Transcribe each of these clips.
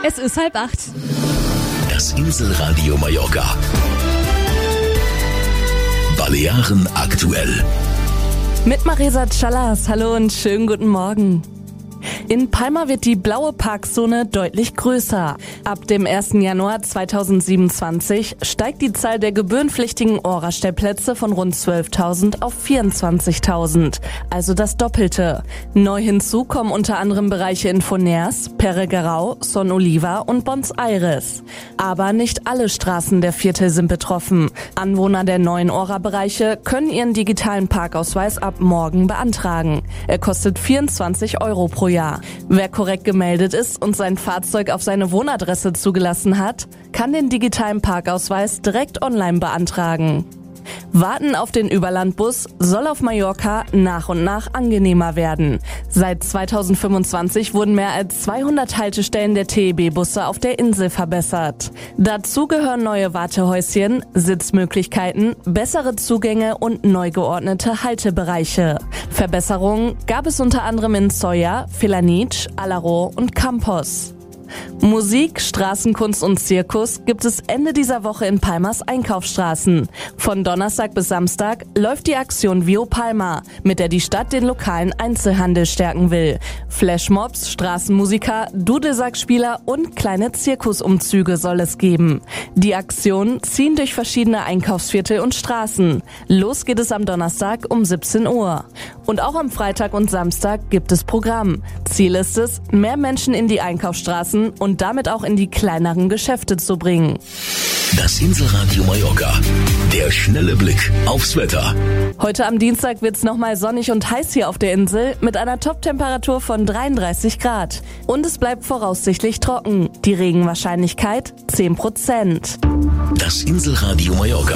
Es ist 7:30. Das Inselradio Mallorca. Balearen aktuell. Mit Marisa Chalas. Hallo und schönen guten Morgen. In Palma wird die blaue Parkzone deutlich größer. Ab dem 1. Januar 2027 steigt die Zahl der gebührenpflichtigen Ora-Stellplätze von rund 12.000 auf 24.000, also das Doppelte. Neu hinzu kommen unter anderem Bereiche in Foners, Pereguerau, Son Oliva und Bons Aires. Aber nicht alle Straßen der Viertel sind betroffen. Anwohner der neuen Ora-Bereiche können ihren digitalen Parkausweis ab morgen beantragen. Er kostet 24 € pro Jahr. Wer korrekt gemeldet ist und sein Fahrzeug auf seine Wohnadresse zugelassen hat, kann den digitalen Parkausweis direkt online beantragen. Warten auf den Überlandbus soll auf Mallorca nach und nach angenehmer werden. Seit 2025 wurden mehr als 200 Haltestellen der TEB-Busse auf der Insel verbessert. Dazu gehören neue Wartehäuschen, Sitzmöglichkeiten, bessere Zugänge und neu geordnete Haltebereiche. Verbesserungen gab es unter anderem in Solla, Felanitx, Alaró und Campos. Musik, Straßenkunst und Zirkus gibt es Ende dieser Woche in Palmas Einkaufsstraßen. Von Donnerstag bis Samstag läuft die Aktion Vio Palma, mit der die Stadt den lokalen Einzelhandel stärken will. Flashmobs, Straßenmusiker, Dudelsackspieler und kleine Zirkusumzüge soll es geben. Die Aktionen ziehen durch verschiedene Einkaufsviertel und Straßen. Los geht es am Donnerstag um 17 Uhr. Und auch am Freitag und Samstag gibt es Programm. Ziel ist es, mehr Menschen in die Einkaufsstraßen und damit auch in die kleineren Geschäfte zu bringen. Das Inselradio Mallorca. Der schnelle Blick aufs Wetter. Heute am Dienstag wird's nochmal sonnig und heiß hier auf der Insel mit einer Top-Temperatur von 33 Grad. Und es bleibt voraussichtlich trocken. Die Regenwahrscheinlichkeit 10%. Das Inselradio Mallorca.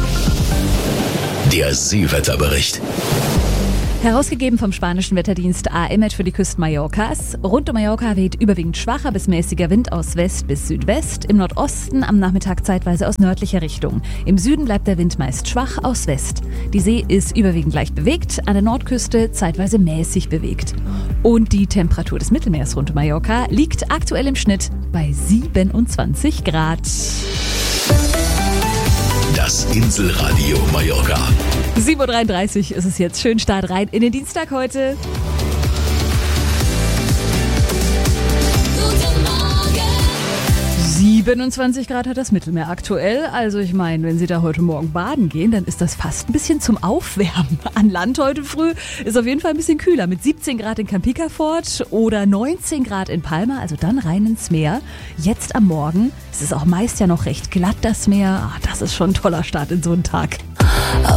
Der Seewetterbericht. Herausgegeben vom spanischen Wetterdienst AEMET für die Küsten Mallorcas. Rund um Mallorca weht überwiegend schwacher bis mäßiger Wind aus West bis Südwest. Im Nordosten am Nachmittag zeitweise aus nördlicher Richtung. Im Süden bleibt der Wind meist schwach aus West. Die See ist überwiegend leicht bewegt, an der Nordküste zeitweise mäßig bewegt. Und die Temperatur des Mittelmeers rund um Mallorca liegt aktuell im Schnitt bei 27 Grad. Das Inselradio Mallorca. 7:33 Uhr ist es jetzt. Schön Start rein in den Dienstag heute. Guten Morgen. 27 Grad hat das Mittelmeer aktuell. Also ich meine, wenn Sie da heute Morgen baden gehen, dann ist das fast ein bisschen zum Aufwärmen. An Land heute früh ist auf jeden Fall ein bisschen kühler. Mit 17 Grad in Campicafort oder 19 Grad in Palma. Also dann rein ins Meer. Jetzt am Morgen, es ist auch meist ja noch recht glatt, das Meer. Das ist schon ein toller Start in so einen Tag.